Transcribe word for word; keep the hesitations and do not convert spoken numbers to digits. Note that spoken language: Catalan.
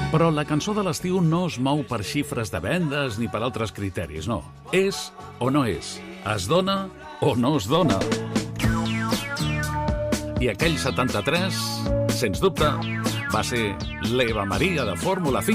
Però la cançó de l'estiu no es mou per xifres de vendes ni per altres criteris, no. És o no és. Es dona o no es dona. I aquell setanta-tres, sens dubte, va ser l'Eva Maria de Fórmula cinc.